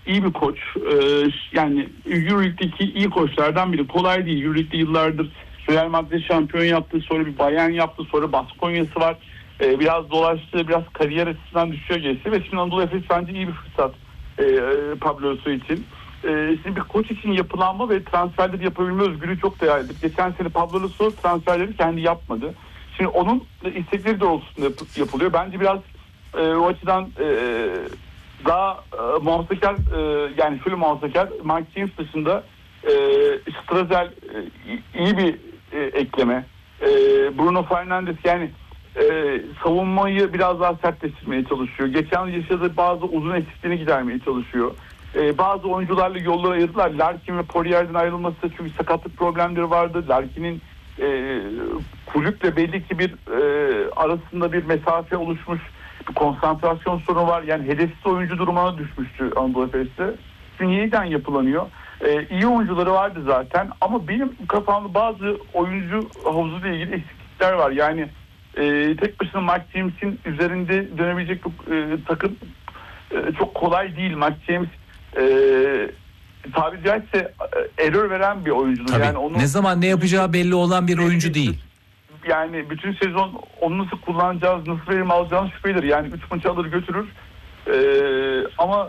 iyi bir koç. Yani Euroleague'deki iyi koçlardan biri. Kolay değil. Euroleague'de yıllardır Real Madrid şampiyon yaptı. Sonra bir Bayern yaptı. Sonra Baskonya'sı var. Biraz dolaştı. Biraz kariyer açısından düşüyor geçti. Ve şimdi Anadolu Efes bence iyi bir fırsat Pablo Laso için. Şimdi bir koç için yapılanma ve transferleri yapabilme özgürlüğü çok değerli. Geçen sene Pablo Laso transferleri kendi yapmadı. Şimdi onun istekleri doğrultusunda yapılıyor. Bence biraz o açıdan daha muhafazakar, yani şöyle muhafazakar, Mike James dışında Strazel iyi bir ekleme. Bruno Fernandes yani savunmayı biraz daha sertleştirmeye çalışıyor. Geçen yaşadığı bazı uzun eksikliğini gidermeye çalışıyor. Bazı oyuncularla yolları ayırdılar. Larkin ve Poirier'den ayrılması çünkü sakatlık problemleri vardı. Larkin'in kulüple belli ki bir arasında bir mesafe oluşmuş, bir konsantrasyon sorunu var. Yani hedefsiz oyuncu durumuna düşmüştü Anadolu Efes'te. Şimdi yeniden yapılanıyor. İyi oyuncuları vardı zaten ama benim kafamda bazı oyuncu havuzuyla ilgili eksiklikler var. Yani tek başına Mike James'in üzerinde dönebilecek bir takım çok kolay değil. Mike James tabiri caizse error veren bir oyuncudur. Tabii. Yani onu, ne zaman ne yapacağı belli olan bir oyuncu değil. Yani bütün sezon onu nasıl kullanacağız, nasıl verim alacağımız şüphelidir. Yani 3 maçı alır götürür. Ama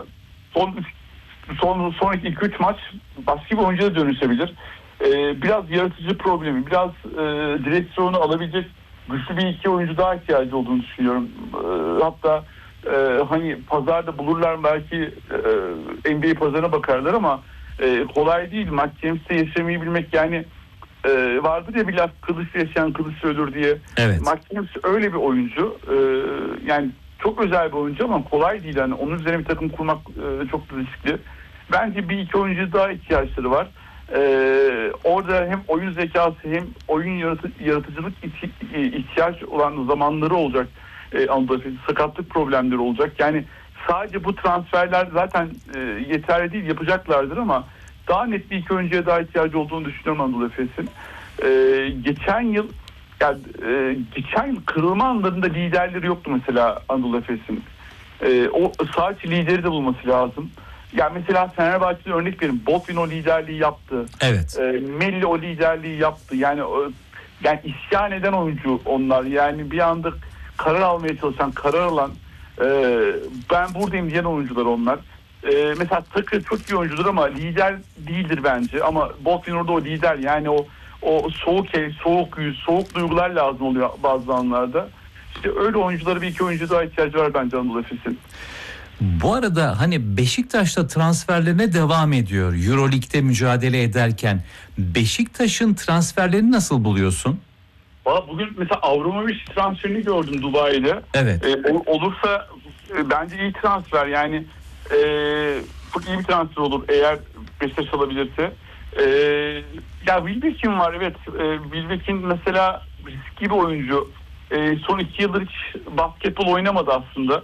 sonraki 2-3 maç başka bir oyuncuya dönüşebilir. Biraz yaratıcı problemi, biraz direksiyonu alabilecek güçlü bir iki oyuncu daha ihtiyacı olduğunu düşünüyorum. Hatta hani pazarda bulurlar belki, NBA pazarına bakarlar ama kolay değil. Mike James'te yaşamayı bilmek, yani vardır ya bir laf, kılıçla yaşayan kılıçla ölür diye. Evet. Mike James öyle bir oyuncu. Yani çok özel bir oyuncu ama kolay değil. Yani onun üzerine bir takım kurmak çok riskli. Bence bir iki oyuncu daha ihtiyaçları var. Orada hem oyun zekası hem oyun yaratıcılık ihtiyaç olan zamanları olacak. Anadolu Efes'in sakatlık problemleri olacak. Yani sadece bu transferler zaten yeterli değil, yapacaklardır ama daha net bir iki oyuncuya daha ihtiyacı olduğunu düşünüyorum Anadolu Efes'in. Geçen yıl kırılma anlarında liderleri yoktu mesela Anadolu Efes'in. O saha içi lideri de bulması lazım. Yani mesela Fenerbahçe'de örnek verin. Botwin o liderliği yaptı. Evet. Melli o liderliği yaptı. Yani isyan eden oyuncu onlar. Yani bir anda karar almaya çalışan, karar alan, ben buradayım diyen oyuncular onlar. Mesela Takır çok iyi oyuncudur ama lider değildir bence. Ama Botwin orada o lider. Yani o soğuk el, soğuk yüz, soğuk duygular lazım oluyor bazı anlarda. İşte öyle oyunculara bir iki oyuncu daha ihtiyacı var bence Anadolu Efes'in. Bu arada hani Beşiktaş'ta transferlerine devam ediyor. Euroleague'de mücadele ederken Beşiktaş'ın transferlerini nasıl buluyorsun? Valla bugün mesela Avramovic transferini gördüm Dubai'de. Evet. Olursa bence iyi transfer. Yani çok iyi bir transfer olur eğer Beşiktaş alabilirse. Ya Wilbekin var, evet. Wilbekin mesela riskli bir oyuncu. Son 2 yıldır hiç basketbol oynamadı aslında.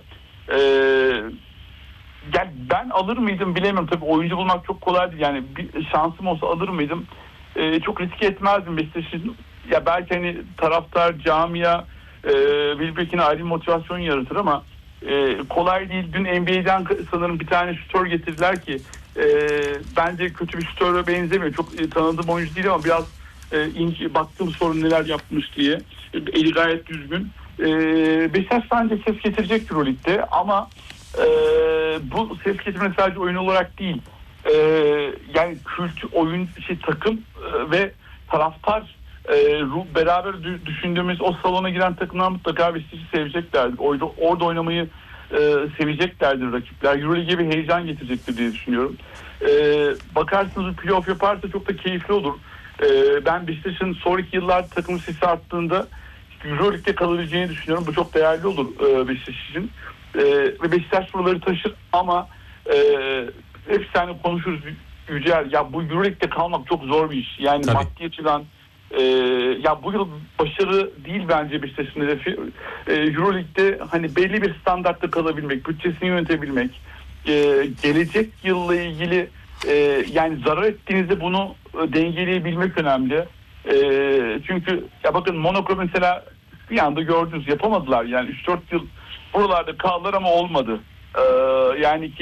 Yani ben alır mıydım bilemiyorum. Tabii oyuncu bulmak çok kolay değil. Yani bir şansım olsa alır mıydım? Çok riske etmezdim Beşiktaş'ın. Ya belki hani taraftar, camia Wilbekin'e ayrı bir motivasyon yaratır ama kolay değil. Dün NBA'den sanırım bir tane şutör getirdiler ki bence kötü bir şutöre benzemiyor. Çok tanıdığım oyuncu değil ama biraz ince baktım sorun neler yapmış diye. Eli gayet düzgün. Beşiktaş bence ses getirecek Euroleague'de ama bu ses getirme sadece oyun olarak değil. Yani oyun takım ve taraftar beraber düşündüğümüz o salona giren takımlar mutlaka Beşiktaş'ı seveceklerdir. Orada oynamayı seveceklerdir rakipler. Euroleague'e bir heyecan getirecektir diye düşünüyorum. Bakarsınız bir playoff yaparsa çok da keyifli olur. Ben Beşiktaş'ın sonraki yıllarda takım sesi arttığında Euroleague'de kalabileceğini düşünüyorum. Bu çok değerli olur Beşiktaş için. Ve Beşiktaş buraları taşır ama hep seninle konuşuruz Yücel. Ya bu Euroleague'de kalmak çok zor bir iş. Yani Tabii. maddi açıdan ya bu yıl başarı değil bence Beşiktaş'ın hedefi. Euroleague'de hani belli bir standartta kalabilmek, bütçesini yönetebilmek, gelecek yılla ilgili yani zarar ettiğinizde bunu dengeleyebilmek önemli. Çünkü ya bakın Monaco mesela bir anda gördünüz yapamadılar. Yani 3-4 yıl buralarda kaldılar ama olmadı. Yani ki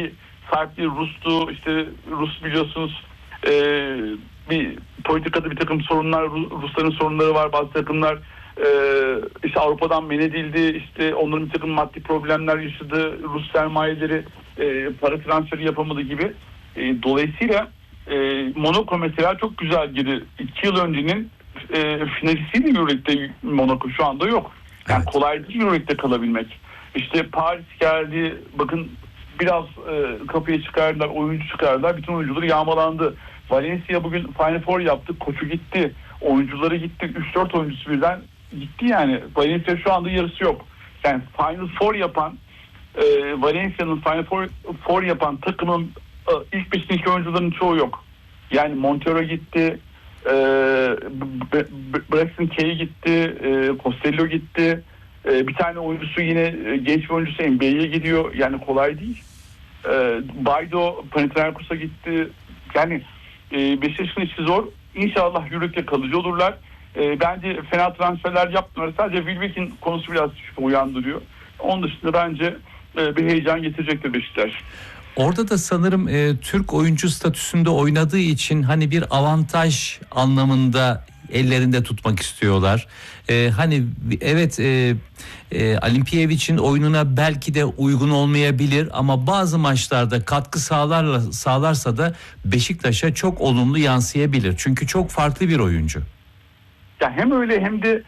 sahipliği Rus'tu. İşte Rus biliyorsunuz bir politikada bir takım sorunlar, Rusların sorunları var. Bazı takımlar işte Avrupa'dan men edildi. İşte onların bir takım maddi problemler yaşadı. Rus sermayeleri para transferi yapamadı gibi. Dolayısıyla Monaco mesela çok güzel girdi. 2 yıl öncenin finalistiydi Euroleague'de Monaco, şu anda yok. Yani evet. Kolay değil Euroleague'de kalabilmek. İşte Paris geldi. Bakın biraz kapıya çıkardılar, oyuncu çıkardılar. Bütün oyuncuları yağmalandı. Valencia bugün Final Four yaptı. Koçu gitti. Oyuncuları gitti. 3-4 oyuncusu birden gitti yani. Valencia şu anda yarısı yok. Yani Final Four yapan Valencia'nın Final Four yapan takımın ilk 5'indeki oyuncuların çoğu yok. Yani Montero gitti. Braxton Kay gitti. Costello gitti. Bir tane oyuncusu yine genç bir oyuncusu NBA'ye gidiyor. Yani kolay değil. Baydo Panathinaikos'a gitti. Yani Beşiktaş'ın işi zor. İnşallah Euroleague'de kalıcı olurlar. Bence fena transferler yapmıyorlar. Sadece Wilbeck'in konusu biraz şüphe uyandırıyor. Onun dışında bence bir heyecan getirecektir Beşiktaş. Orada da sanırım Türk oyuncu statüsünde oynadığı için hani bir avantaj anlamında ellerinde tutmak istiyorlar. Hani evet Alimpiyevic'in oyununa belki de uygun olmayabilir ama bazı maçlarda katkı sağlarsa da Beşiktaş'a çok olumlu yansıyabilir. Çünkü çok farklı bir oyuncu. Ya hem öyle hem de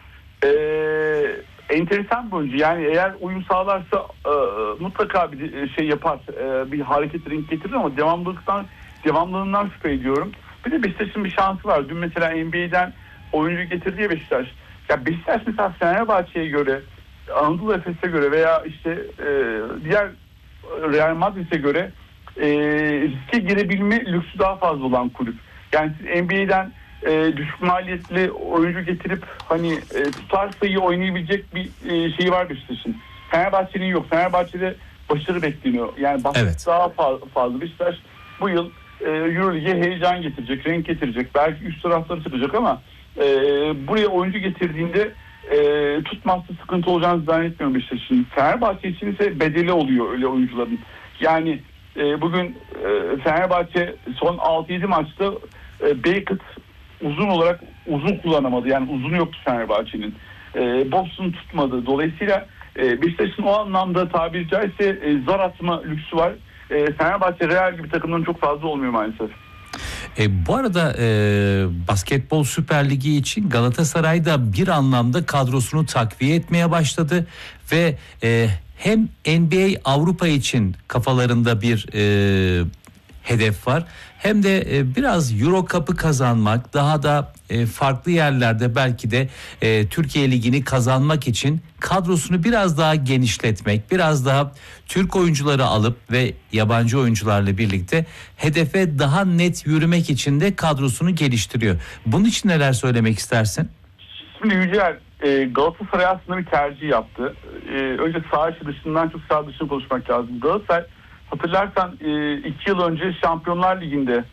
enteresan bir oyuncu. Yani eğer uyum sağlarsa mutlaka bir şey yapar. Bir hareket renk getirir ama devamlılığından şüphe ediyorum. Bir de Beşiktaş'ın bir şansı var. Dün mesela NBA'den oyuncu getirdi ya Beşiktaş. Ya Beşiktaş mesela Fenerbahçe'ye göre, Anadolu Efes'e göre veya işte diğer Real Madrid'e göre riske girebilme lüksü daha fazla olan kulüp. Yani siz NBA'den düşük maliyetli oyuncu getirip hani tutar sayı oynayabilecek bir şeyi var Beşiktaş'ın. Fenerbahçe'nin yok. Fenerbahçe'de başarı bekleniyor. Yani evet. Daha fazla. Beşiktaş bu yıl Euroleague'e heyecan getirecek, renk getirecek. Belki üst tarafları çıkacak ama buraya oyuncu getirdiğinde tutmazsa sıkıntı olacağını zannetmiyorum Beşiktaş'ın. Fenerbahçe için ise bedeli oluyor öyle oyuncuların. Yani bugün Fenerbahçe son 6-7 maçta Beckett uzun kullanamadı. Yani uzun yoktu Fenerbahçe'nin. Boston tutmadı. Dolayısıyla Beşiktaş'ın o anlamda tabiri caizse zar atma lüksü var. Fenerbahçe Real gibi takımların çok fazla olmuyor maalesef. Bu arada Basketbol Süper Ligi için Galatasaray da bir anlamda kadrosunu takviye etmeye başladı ve hem NBA Avrupa için kafalarında bir hedef var. Hem de biraz Euro Cup'ı kazanmak, daha da farklı yerlerde belki de Türkiye Ligi'ni kazanmak için kadrosunu biraz daha genişletmek, biraz daha Türk oyuncuları alıp ve yabancı oyuncularla birlikte hedefe daha net yürümek için de kadrosunu geliştiriyor. Bunun için neler söylemek istersin? Şimdi Yücel, Galatasaray aslında bir tercih yaptı. Önce saha içi dışından çok saha dışını konuşmak lazım. Galatasaray, hatırlarsan 2 yıl önce Şampiyonlar Ligi'nde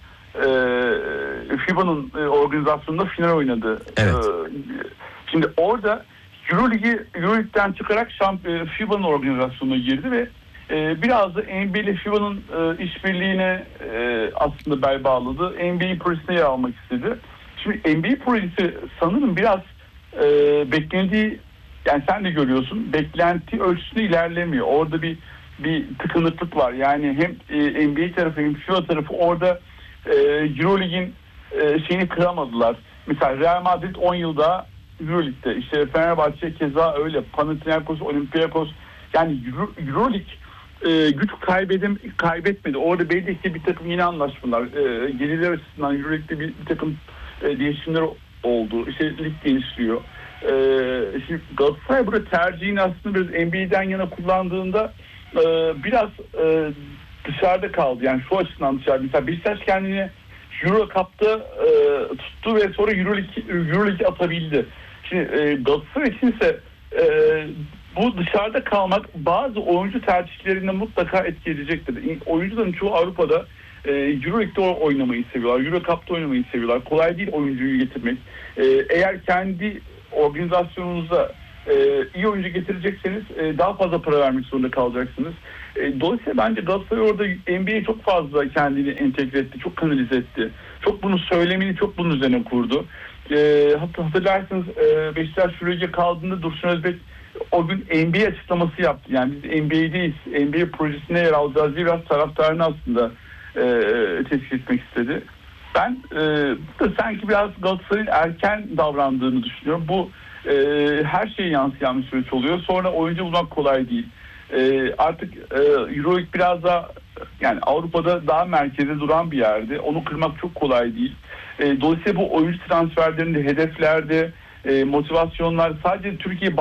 FIBA'nın organizasyonunda final oynadı. Evet. Şimdi orada Euroleague'den çıkarak FIBA'nın organizasyonuna girdi ve biraz da NBA ile FIBA'nın işbirliğine aslında bel bağladı. NBA projesine yer almak istedi. Şimdi NBA projesi sanırım biraz beklendiği, yani sen de görüyorsun, beklenti ölçüsünde ilerlemiyor. Orada bir tıkanıklık var. Yani hem NBA tarafı hem FIBA tarafı orada Euroleague'in şeyini kıramadılar. Mesela Real Madrid 10 yılda Euroleague'de, işte Fenerbahçe keza öyle, Panathinaikos, Olympiakos, yani Euroleague güç kaybetmedi. Orada belli ki bir takım yeni anlaşmalar, gelirler açısından Euroleague'de bir takım değişimler oldu. İşte lig genişliyor. Şimdi Galatasaray burada tercihini aslında biraz NBA'den yana kullandığında biraz dışarıda kaldı. Yani şu açıdan dışarıda. Mesela Beşiktaş kendini Euro Cup'ta tuttu ve sonra Euroleague atabildi. Şimdi Galatasaray içinse bu dışarıda kalmak bazı oyuncu tercihlerinde mutlaka etki edecektir. Oyuncuların çoğu Avrupa'da Euroleague'de oynamayı seviyorlar. Euro Cup'ta oynamayı seviyorlar. Kolay değil oyuncuyu getirmek. Eğer kendi organizasyonunuzda iyi oyuncu getirecekseniz daha fazla para vermek zorunda kalacaksınız. Dolayısıyla bence Galatasaray orada NBA'ye çok fazla kendini entegre etti, çok kanalize etti. Çok bunu söylemini çok bunun üzerine kurdu. Hatırlarsınız Beşiktaş Euroleague'e kaldığında Dursun Özbek o gün NBA açıklaması yaptı. Yani biz NBA'deyiz, NBA projesine yer alacağız diye biraz taraftarını aslında teşvik etmek istedi. Ben burada sanki biraz Galatasaray'ın erken davrandığını düşünüyorum. Bu her şeye yansıyan bir süreç oluyor. Sonra oyuncu bulmak kolay değil. Artık Euroleague biraz daha yani Avrupa'da daha merkezde duran bir yerde. Onu kırmak çok kolay değil. Dolayısıyla bu oyuncu transferlerinde, hedeflerde, motivasyonlar sadece Türkiye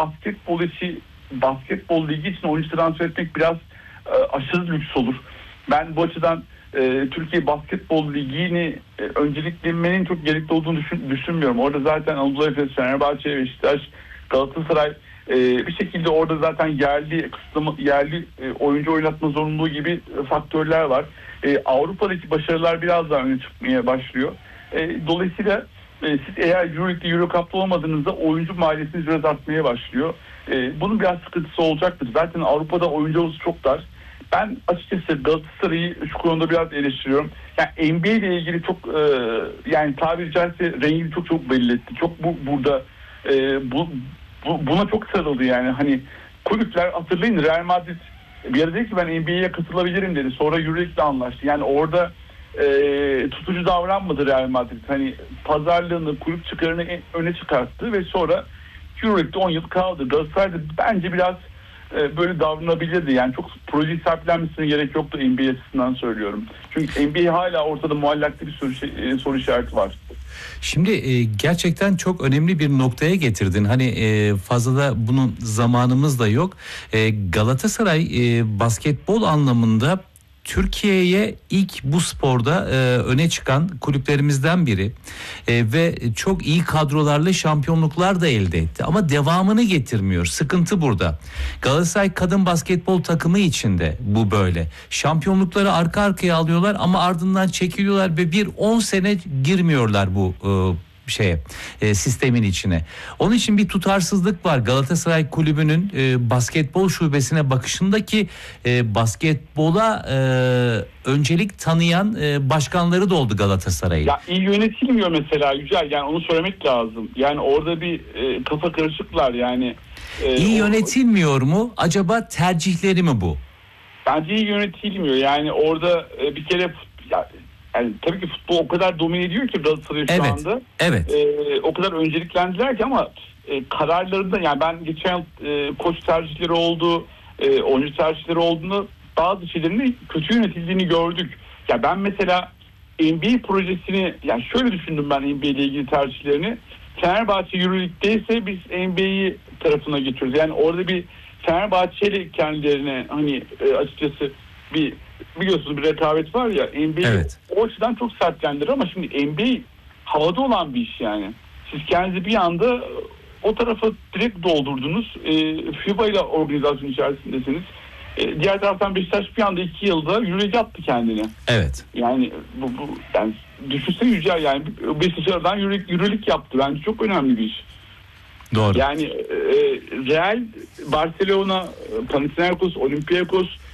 basketbol ligi için oyuncu transfer etmek biraz aşırı lüks olur. Ben bu açıdan Türkiye Basketbol Ligi'ni önceliklemenin çok gerekli olduğunu düşünmüyorum. Orada zaten Anadolu Efes, Fenerbahçe, Beşiktaş, Galatasaray bir şekilde orada zaten yerli oyuncu oynatma zorunluluğu gibi faktörler var. Avrupa'daki başarılar biraz daha öne çıkmaya başlıyor. Dolayısıyla siz eğer Euroleague'de Eurocup'ta olmadığınızda oyuncu maliyetiniz biraz artmaya başlıyor. Bunun biraz sıkıntısı olacaktır. Zaten Avrupa'da oyuncu havuzu çok dar. Ben açıkçası Galatasaray'ı şu konuda biraz eleştiriyorum. Yani NBA ile ilgili çok yani tabiri caizse rengini çok belli etti. Çok burada buna çok sarıldı yani. Hani kulüpler hatırlayın Real Madrid bir ara dedi ki ben NBA'ye katılabilirim dedi. Sonra Euroleague'le anlaştı. Yani orada tutucu davranmadı Real Madrid. Hani pazarlığını, kulüp çıkarını öne çıkarttı ve sonra Euroleague'de 10 yıl kaldı. Galatasaray'da bence biraz böyle davranabilirdi. Yani çok proje sahiplenmesine gerek yoktu NBA açısından söylüyorum. Çünkü NBA hala ortada muallakta bir soru işareti var. Şimdi gerçekten çok önemli bir noktaya getirdin. Hani fazla da bunun zamanımız da yok. Galatasaray basketbol anlamında Türkiye'ye ilk bu sporda öne çıkan kulüplerimizden biri ve çok iyi kadrolarla şampiyonluklar da elde etti ama devamını getirmiyor. Sıkıntı burada. Galatasaray kadın basketbol takımı içinde bu böyle. Şampiyonlukları arka arkaya alıyorlar ama ardından çekiliyorlar ve 10 sene girmiyorlar bu sistemin içine. Onun için bir tutarsızlık var Galatasaray Kulübü'nün basketbol şubesine bakışındaki basketbola öncelik tanıyan başkanları da oldu Galatasaray'ın. Ya iyi yönetilmiyor mesela Yücel, yani onu söylemek lazım. Yani orada bir kafa karışıklar yani. İyi yönetilmiyor mu? Acaba tercihleri mi bu? Bence iyi yönetilmiyor. Yani orada bir kere yani tabii ki futbol o kadar domine ediyor ki Galatasaray şu anda. Evet. O kadar önceliklendiler ki ama kararlarında yani ben geçen koç tercihleri oldu, oyuncu tercihleri olduğunda bazı şeylerin kötü yönetildiğini gördük. Ya ben mesela NBA projesini yani şöyle düşündüm ben NBA ile ilgili tercihlerini. Fenerbahçe Euroleague'deyse biz NBA'yi tarafına geçiyoruz. Yani orada bir Fenerbahçe ile kendilerine hani açıkçası biliyorsunuz bir rekabet var ya, NBA evet. O açıdan çok sertlendirir ama şimdi NBA havada olan bir iş yani. Siz kendinizi bir anda o tarafa direkt doldurdunuz. FIBA ile organizasyon içerisindesiniz. Diğer taraftan Beşiktaş bir anda 2 yılda Euroleague attı kendini. Evet. Yani bu yani düşünsene Yücel, yani Beşiktaş'tan Euroleague yaptı. Bence çok önemli bir iş. Doğru. Yani Real, Barcelona, Panathinaikos, Olympiakos